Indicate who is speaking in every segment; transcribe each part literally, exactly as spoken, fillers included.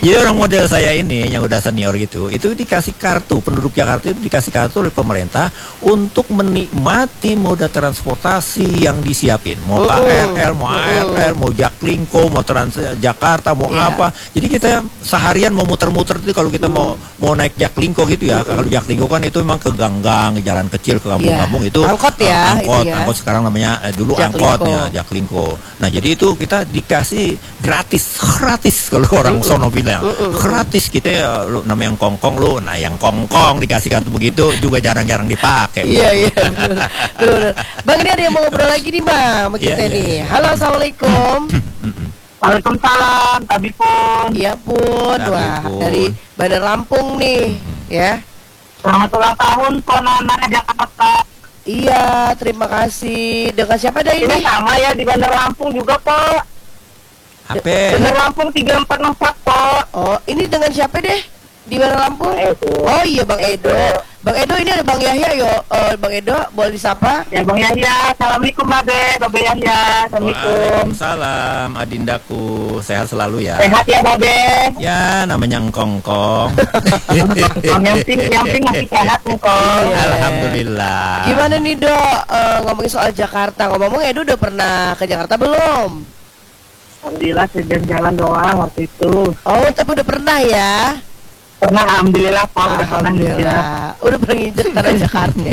Speaker 1: Jadi orang model saya ini yang udah senior gitu, itu dikasih kartu, penduduk Jakarta itu dikasih kartu oleh pemerintah untuk menikmati moda transportasi yang disiapin. Mau K R L, mau A R L, mau Jaklingko, mau Trans Jakarta, mau
Speaker 2: Iya.
Speaker 1: apa. Jadi kita seharian mau muter-muter itu kalau kita mau mau naik Jaklingko gitu ya. Kalau Jaklingko kan itu memang ke gang-gang, ke jalan kecil, ke kampung-kampung itu
Speaker 2: Angkot ya,
Speaker 1: eh, angkot,
Speaker 2: itu ya.
Speaker 1: angkot sekarang namanya eh, dulu
Speaker 2: Jaklingko.
Speaker 1: angkot ya, Jaklingko. Nah, jadi itu kita dikasih gratis, gratis kalau orang sono bilang. Gratis kita ya, lu namanya yang kongkong lu, nah yang kongkong dikasih kartu begitu juga jarang-jarang dipakai.
Speaker 2: Iya, iya. betul, betul. Bang, ini ada yang mau ngobrol lagi nih, Bang, sama kita
Speaker 1: Iya, iya.
Speaker 2: nih. Halo, Assalamualaikum.
Speaker 3: Waalaikumsalam, Tabi pun.
Speaker 2: Iya pun,
Speaker 1: Tabi
Speaker 2: wah
Speaker 1: pun.
Speaker 2: dari Bandar Lampung nih, ya.
Speaker 3: Selamat ulang tahun, Ponana Jakarta.
Speaker 2: Iya, terima kasih. Dengan siapa dah
Speaker 3: Ini
Speaker 2: ini?
Speaker 3: sama ya di Bandar Lampung juga, Pak.
Speaker 1: H P.
Speaker 3: Bandar Lampung tiga empat empat, Pak.
Speaker 2: Oh, ini dengan siapa deh? Di Bandar Lampung?
Speaker 3: Bang Edo.
Speaker 2: Oh iya, Bang Edo. Bang Edo, ini ada Bang Yahya, yo. Eh, Bang Edo, boleh disapa?
Speaker 3: Ya, Bang Yahya. Assalamualaikum, Babe. Babe Yahya. Assalamualaikum.
Speaker 1: Waalaikumsalam, adindaku, sehat selalu ya.
Speaker 3: Sehat ya, Babe.
Speaker 1: Ya, namanya engkongkong.
Speaker 3: Yang penting, yang penting masih sehat, Engkong.
Speaker 1: Alhamdulillah.
Speaker 2: Gimana nih, Dok? Eh, ngomongin soal Jakarta. Ngomong-ngomong, Edo udah pernah ke Jakarta belum?
Speaker 3: Alhamdulillah, jalan-jalan doang waktu itu.
Speaker 2: Oh, tapi udah pernah ya?
Speaker 3: Pernah, Alhamdulillah, Pak. Udah pernah nginjak.
Speaker 2: Alhamdulillah. Udah pernah nginjek tanah Jakarta.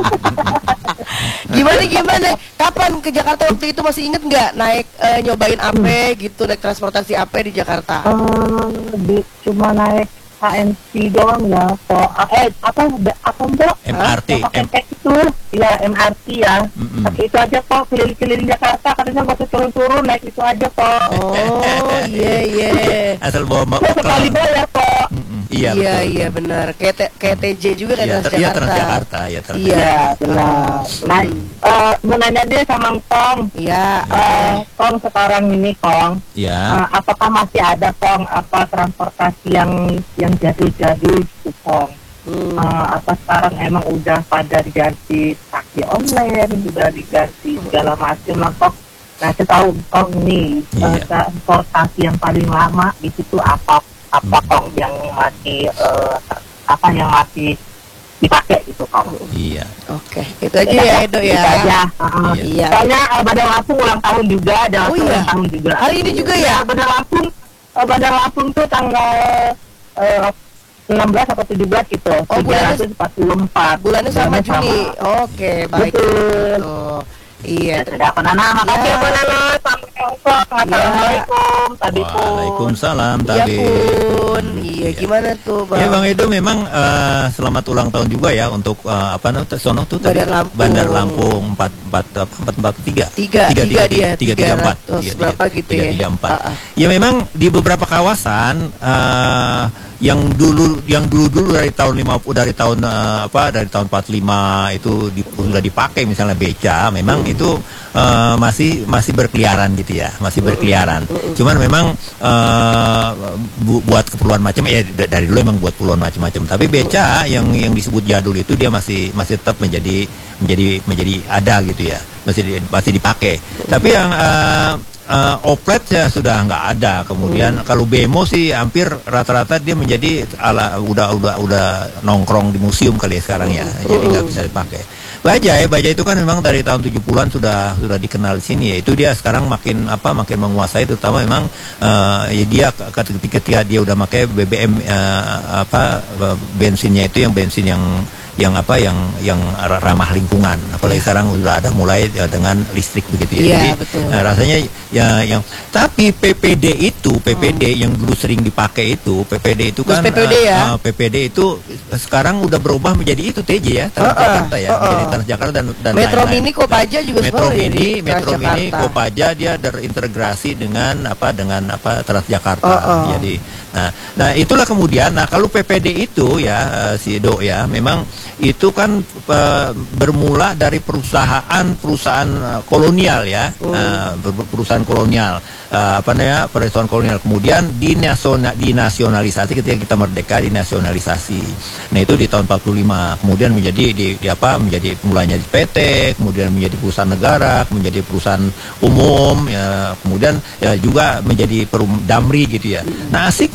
Speaker 2: Gimana gimana? Kapan ke Jakarta waktu itu masih inget nggak naik eh, nyobain A P gitu, naik transportasi A P di Jakarta?
Speaker 3: Eh, di- cuma naik K N C doang ya, Pak. Eh, apa, apa, Mbak?
Speaker 1: M R T,
Speaker 3: Pakai
Speaker 1: M-
Speaker 3: tek itu, ya M R T ya.
Speaker 1: Mm-mm.
Speaker 3: Tapi itu aja, Pak. Keliling-keliling Jakarta, katanya nggak usah turun-turun, naik itu aja, Pak.
Speaker 2: Oh iya iya.
Speaker 1: Asal bawa
Speaker 3: Itu sekali
Speaker 1: bekal.
Speaker 3: bayar, Pak.
Speaker 1: Mm-mm. Iya,
Speaker 2: iya
Speaker 1: betul.
Speaker 2: iya benar. Kayak T- kayak T J juga kan
Speaker 1: Iya, ter- iya,
Speaker 2: Transjakarta.
Speaker 1: Transjakarta, ya Transjakarta.
Speaker 2: Iya.
Speaker 3: Ya, benar. Nah, eh, mau nanya dia sama Kong.
Speaker 2: Iya.
Speaker 3: Eh, Kong sekarang ini, Kong.
Speaker 1: Ya.
Speaker 3: Eh, apakah masih ada, Kong, apa transportasi yang yang jadul-jadul gitu, Kong?
Speaker 2: Hmm.
Speaker 3: Eh, apa sekarang emang udah pada diganti taksi online, udah diganti segala macam lah, Kong. Nah, setahu Kong nih, eh,
Speaker 1: Iya.
Speaker 3: transportasi yang paling lama di situ apa apa
Speaker 1: Hmm.
Speaker 3: Kong yang masih eh, apa yang masih dipakai gitu, Kong?
Speaker 1: Iya.
Speaker 2: Oke, itu aja ya Edo ya.
Speaker 3: Itu aja. Uh,
Speaker 1: Iya.
Speaker 2: Iya.
Speaker 3: Soalnya uh, Bandar Lampung ulang tahun juga, ada
Speaker 2: Oh, iya.
Speaker 3: ulang tahun juga.
Speaker 2: Hari ini juga ya?
Speaker 3: Bandar Lampung, uh, Bandar Lampung tuh tanggal uh, enam belas atau tujuh belas gitu.
Speaker 2: Oh, bulannya-
Speaker 3: tiga ratus empat puluh empat.
Speaker 2: Bulannya sama Juni. Oke, baik.
Speaker 3: Betul.
Speaker 2: Tuh. Iya.
Speaker 3: Sudah apa Nana? Makasih
Speaker 2: Ya.
Speaker 3: ya, Nana. Assalamualaikum. Tadi pun.
Speaker 1: Waalaikumsalam,
Speaker 2: Iya
Speaker 1: Tabi.
Speaker 2: pun. Iya, gimana tuh, Bang?
Speaker 1: Ya Bang Edo memang eh, selamat ulang tahun juga ya untuk eh, apa namanya sono tuh tadi?
Speaker 2: Bandar Lampung.
Speaker 1: Bandar Lampung empat empat empat empat tiga
Speaker 2: Tiga,
Speaker 1: tiga
Speaker 2: tiga dia,
Speaker 1: tiga tiga empat
Speaker 2: tiga ratus berapa gitu ya?
Speaker 1: tiga empat.
Speaker 2: Ah, ah.
Speaker 1: Ya memang di beberapa kawasan eh, yang dulu yang dulu dulu dari tahun lima puluh dari tahun eh, apa dari tahun empat puluh lima itu di, sudah dipakai misalnya beca memang itu eh, masih masih berkeliaran gitu ya masih berkeliaran. Cuman memang eh, bu, buat keperluan macam ya d- dari dulu emang buat keperluan macam-macam. Tapi beca yang yang disebut jadul itu dia masih masih tetap menjadi menjadi menjadi ada gitu ya masih di- masih dipakai. Tapi yang eh, eh, oplet ya sudah nggak ada. Kemudian kalau bemo sih hampir rata-rata dia menjadi ala udah udah udah nongkrong di museum kali ya sekarang ya. Jadi nggak bisa dipakai. Bajai, Bajai itu kan memang dari tahun tujuh puluhan sudah sudah dikenal di sini ya. Itu dia sekarang makin apa makin menguasai terutama memang eh, ya dia ketika, ketika dia udah pakai B B M eh, apa bensinnya itu yang bensin yang yang apa yang yang ramah lingkungan. Apalagi sekarang sudah ada mulai ya, dengan listrik begitu ya.
Speaker 2: Iya,
Speaker 1: Jadi
Speaker 2: betul.
Speaker 1: eh, rasanya ya yang tapi P P D itu P P D yang dulu sering dipakai itu P P D itu
Speaker 2: Bus
Speaker 1: kan
Speaker 2: P P D
Speaker 1: eh,
Speaker 2: ya?
Speaker 1: eh, P P D itu sekarang udah berubah menjadi itu T J ya Transjakarta ya
Speaker 2: uh-uh.
Speaker 1: menjadi Transjakarta dan dan
Speaker 2: Metro
Speaker 1: lain-lain.
Speaker 2: Mini Kopaja juga
Speaker 1: Metro
Speaker 2: sebenarnya
Speaker 1: Mini
Speaker 2: di
Speaker 1: Metro Mini
Speaker 2: Transjakarta.
Speaker 1: Kopaja dia terintegrasi dengan apa dengan apa Transjakarta.
Speaker 2: Uh-uh.
Speaker 1: Jadi nah nah itulah kemudian nah kalau P P D itu ya eh, si Do ya memang itu kan eh, bermula dari perusahaan perusahaan eh, kolonial ya eh, ber- perusahaan kolonial eh, apa namanya perusahaan kolonial kemudian dinasiona- dinasionalisasi ketika kita merdeka dinasionalisasi. Nah itu di tahun empat puluh lima kemudian menjadi di, di apa menjadi mulanya di P T kemudian menjadi perusahaan negara menjadi perusahaan umum ya kemudian ya juga menjadi perum damri gitu ya. Nah asik